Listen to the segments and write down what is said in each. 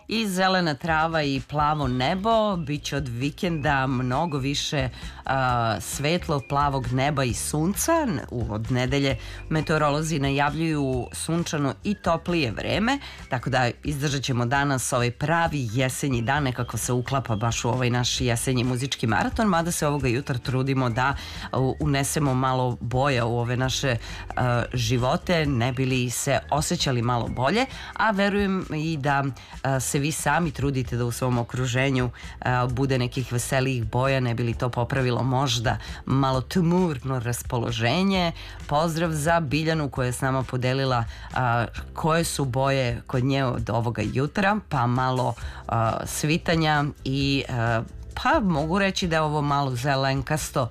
I zelena trava i plavo nebo, bit će od vikenda mnogo više svetlog plavog neba i sunca. Od nedelje meteorolozi najavljuju sunčano i toplije vreme, tako da izdržat ćemo danas ovaj pravi jesenji dan, nekako se uklapa baš u ovaj naš jesenji muzički maraton, mada se ovoga jutra trudimo da unesemo malo boja u ove naše živote, ne bi li se osjećali malo bolje, a verujem i da se vi sami trudite da u svom okruženju bude nekih veselijih boja, ne bi li to popravilo možda malo tmurno raspoloženje. Pozdrav za Biljanu koja je s nama podelila koje su boje kod nje od ovoga jutra, pa malo svitanja i pa mogu reći da je ovo malo zelenkasto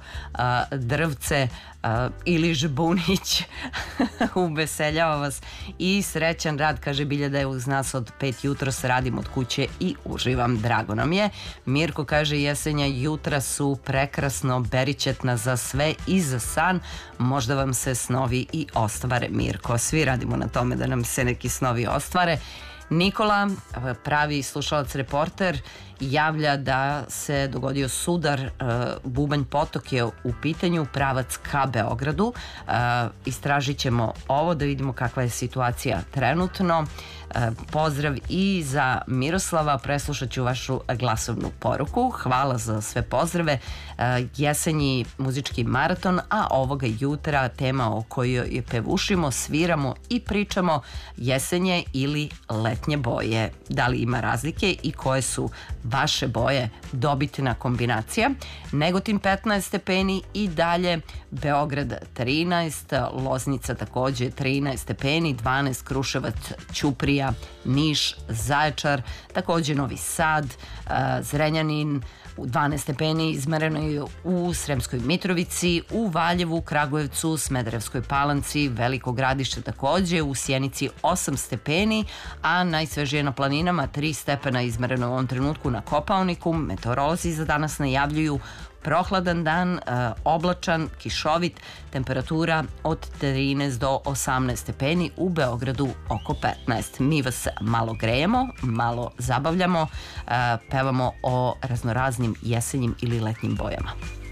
drvce ili žbunić uveseljava vas i srećan rad, kaže Bilja da je uz nas od 5 jutros, radim od kuće i uživam, drago nam je. Mirko kaže jesenja jutra su prekrasno beričetna za sve i za san, možda vam se snovi i ostvare. Mirko, svi radimo na tome da nam se neki snovi ostvare. Nikola, pravi slušalac reporter, javlja da se dogodio sudar, Bubanj potok je u pitanju, pravac ka Beogradu. Istražit ćemo ovo da vidimo kakva je situacija trenutno. Pozdrav i za Miroslava, preslušat ću vašu glasovnu poruku. Hvala za sve pozdrave. Jesenji muzički maraton, a ovoga jutra tema o kojoj je pevušimo, sviramo i pričamo jesenje ili letnje boje. Da li ima razlike i koje su vaše boje? Dobitna kombinacija. Negotin 15 stepeni i dalje, Beograd 13, Loznica takođe 13 stepeni, 12 Kruševac, Ćuprija, Niš, Zaječar, takođe Novi Sad, Zrenjanin, 12 stepeni izmereno je u Sremskoj Mitrovici, u Valjevu, Kragujevcu, Smederevskoj Palanci, Veliko Gradište takođe, u Sjenici 8 stepeni, a najsvežije na planinama 3 stepena izmereno u ovom trenutku na Kopaoniku. Meteorolozi za danas najavljuju prohladan dan, oblačan, kišovit, temperatura od 13 do 18 stepeni, u Beogradu oko 15. Mi vas malo grejemo, malo zabavljamo, pevamo o raznoraznim jesenjim ili letnjim bojama.